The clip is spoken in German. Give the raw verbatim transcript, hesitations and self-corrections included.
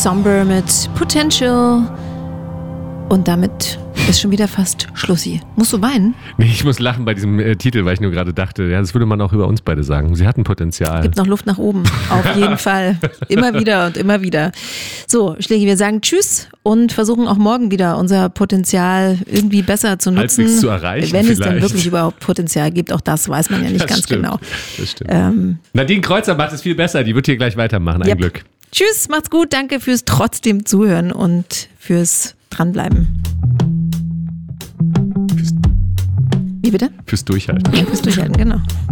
Somber mit Potential. Und damit ist schon wieder fast Schlussi. Musst du weinen? Nee, ich muss lachen bei diesem äh, Titel, weil ich nur gerade dachte, ja, das würde man auch über uns beide sagen. Sie hatten Potenzial. Gibt noch Luft nach oben. Auf jeden Fall. Immer wieder und immer wieder. So, Schlägi, wir sagen Tschüss und versuchen auch morgen wieder unser Potenzial irgendwie besser zu nutzen. Halbwegs zu erreichen Wenn es vielleicht. denn wirklich überhaupt Potenzial gibt. Auch das weiß man ja nicht das ganz stimmt. genau. Das stimmt. Ähm, Nadine Kreuzer macht es viel besser. Die wird hier gleich weitermachen. Ein yep. Glück. Tschüss, macht's gut. Danke fürs trotzdem Zuhören und fürs Dranbleiben. Wie bitte? Fürs Durchhalten. Ja, fürs Durchhalten, genau.